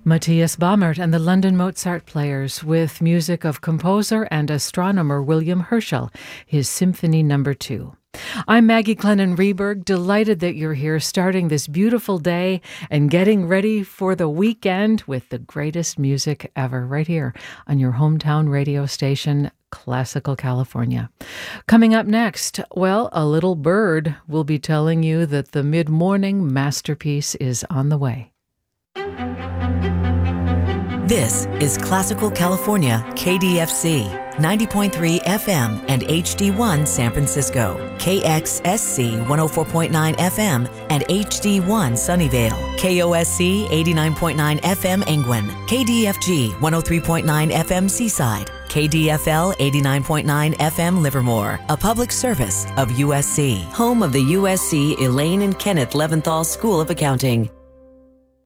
Matthias Baumert and the London Mozart Players with music of composer and astronomer William Herschel, his Symphony No. 2. I'm Maggie Clennon-Reberg, delighted that you're here starting this beautiful day and getting ready for the weekend with the greatest music ever right here on your hometown radio station, Classical California. Coming up next, well, a little bird will be telling you that the mid-morning masterpiece is on the way. This is Classical California, KDFC, 90.3 FM and HD1 San Francisco, KXSC 104.9 FM and HD1 Sunnyvale, KOSC 89.9 FM Angwin, KDFG 103.9 FM Seaside, KDFL 89.9 FM Livermore, a public service of USC, home of the USC Elaine and Kenneth Leventhal School of Accounting.